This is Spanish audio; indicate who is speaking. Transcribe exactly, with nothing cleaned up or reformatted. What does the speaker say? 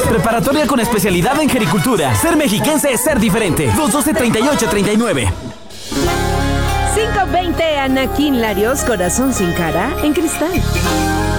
Speaker 1: Preparatoria con especialidad en gericultura. Ser mexiquense es ser diferente. dos doce, treinta y ocho, treinta y nueve.
Speaker 2: cinco veinte, Anaquín Larios, Corazón sin cara, en Cristal.